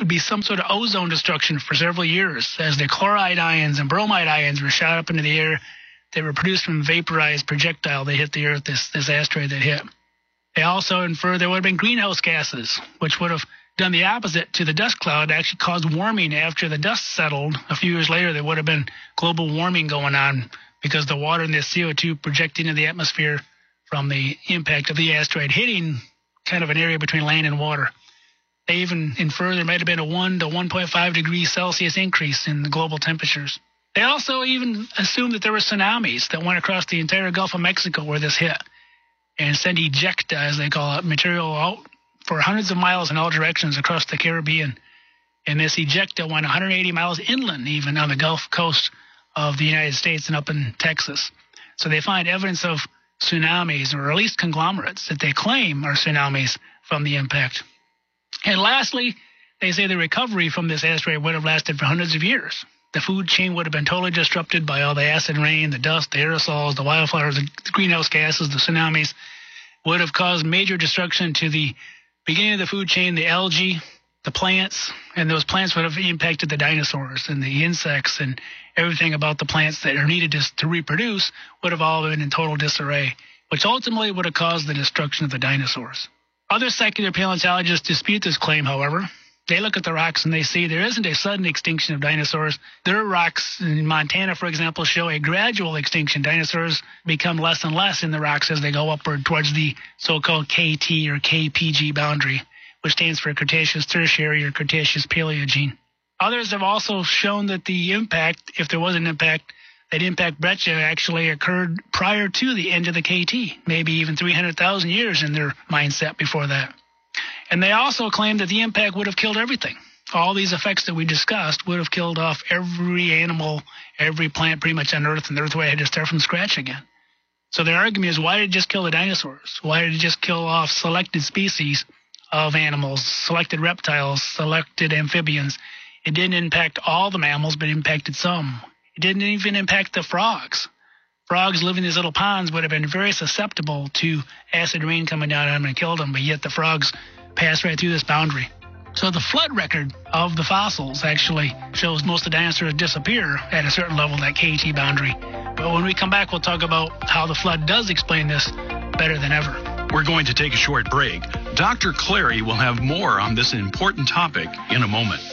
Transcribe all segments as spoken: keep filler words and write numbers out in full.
would be some sort of ozone destruction for several years as the chloride ions and bromide ions were shot up into the air. They were produced from vaporized projectile that hit the Earth, this, this asteroid that hit. They also infer there would have been greenhouse gases, which would have done the opposite to the dust cloud, actually caused warming after the dust settled. A few years later, there would have been global warming going on because the water and the C O two projecting into the atmosphere from the impact of the asteroid hitting kind of an area between land and water. They even infer there might have been a one to one point five degrees Celsius increase in the global temperatures. They also even assumed that there were tsunamis that went across the entire Gulf of Mexico where this hit and sent ejecta, as they call it, material out for hundreds of miles in all directions across the Caribbean. And this ejecta went one hundred eighty miles inland, even on the Gulf Coast of the United States and up in Texas. So they find evidence of tsunamis, or at least conglomerates that they claim are tsunamis from the impact. And lastly, they say the recovery from this asteroid would have lasted for hundreds of years. The food chain would have been totally disrupted by all the acid rain, the dust, the aerosols, the wildfires, the greenhouse gases, the tsunamis. Would have caused major destruction to the beginning of the food chain, the algae, the plants, and those plants would have impacted the dinosaurs and the insects, and everything about the plants that are needed to, to reproduce would have all been in total disarray, which ultimately would have caused the destruction of the dinosaurs. Other secular paleontologists dispute this claim, however. They look at the rocks and they see there isn't a sudden extinction of dinosaurs. Their rocks in Montana, for example, show a gradual extinction. Dinosaurs become less and less in the rocks as they go upward towards the so-called K T or K P G boundary, which stands for Cretaceous Tertiary or Cretaceous Paleogene. Others have also shown that the impact, if there was an impact, that impact breccia actually occurred prior to the end of the K T, maybe even three hundred thousand years in their mindset before that. And they also claim that the impact would have killed everything. All these effects that we discussed would have killed off every animal, every plant pretty much on Earth, and the Earth would have had to start from scratch again. So their argument is, why did it just kill the dinosaurs? Why did it just kill off selected species of animals, selected reptiles, selected amphibians? It didn't impact all the mammals, but it impacted some. It didn't even impact the frogs. Frogs living in these little ponds would have been very susceptible to acid rain coming down on them and killed them, but yet the frogs passed right through this boundary. So the flood record of the fossils actually shows most of the dinosaurs disappear at a certain level, that K T boundary. But when we come back, we'll talk about how the flood does explain this better than ever. We're going to take a short break. Doctor Clary will have more on this important topic in a moment.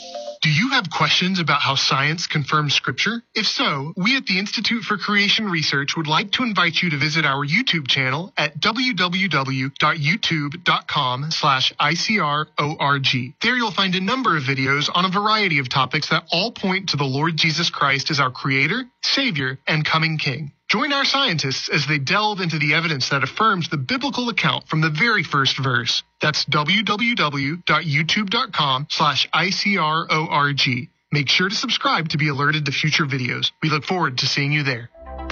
Do you have questions about how science confirms Scripture? If so, we at the Institute for Creation Research would like to invite you to visit our YouTube channel at w w w dot youtube dot com slash I C R O R G. There you'll find a number of videos on a variety of topics that all point to the Lord Jesus Christ as our Creator, Savior, and coming King. Join our scientists as they delve into the evidence that affirms the biblical account from the very first verse. That's w w w dot youtube dot com slash I C R O R G. Make sure to subscribe to be alerted to future videos. We look forward to seeing you there.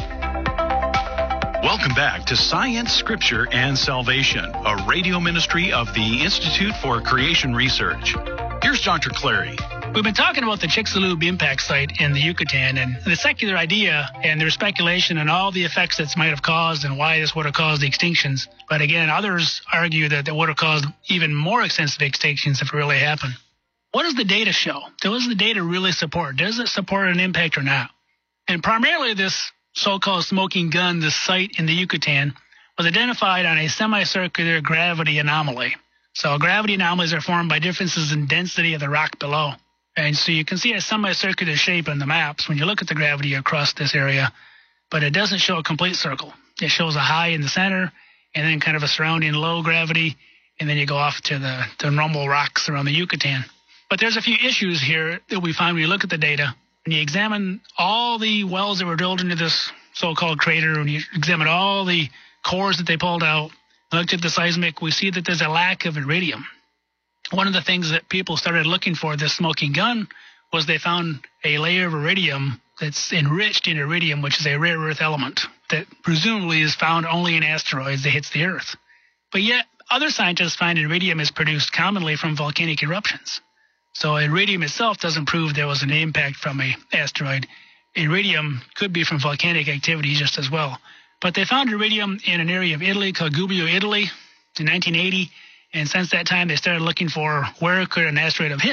Welcome back to Science, Scripture, and Salvation, a radio ministry of the Institute for Creation Research. Here's Doctor Clary. We've been talking about the Chicxulub impact site in the Yucatan and the secular idea and their speculation and all the effects that might have caused and why this would have caused the extinctions. But again, others argue that it would have caused even more extensive extinctions if it really happened. What does the data show? Does the data really support? Does it support an impact or not? And primarily this so-called smoking gun, this site in the Yucatan, was identified on a semicircular gravity anomaly. So gravity anomalies are formed by differences in density of the rock below. And so you can see a semicircular shape on the maps when you look at the gravity across this area, but it doesn't show a complete circle. It shows a high in the center and then kind of a surrounding low gravity, and then you go off to the, the normal rocks around the Yucatan. But there's a few issues here that we find when you look at the data. When you examine all the wells that were drilled into this so-called crater, when you examine all the cores that they pulled out, looked at the seismic, we see that there's a lack of iridium. One of the things that people started looking for this smoking gun was they found a layer of iridium that's enriched in iridium, which is a rare earth element that presumably is found only in asteroids that hits the Earth. But yet, other scientists find iridium is produced commonly from volcanic eruptions. So iridium itself doesn't prove there was an impact from an asteroid. Iridium could be from volcanic activity just as well. But they found iridium in an area of Italy called Gubbio, Italy in nineteen eighty. And since that time, they started looking for where could an asteroid have hit.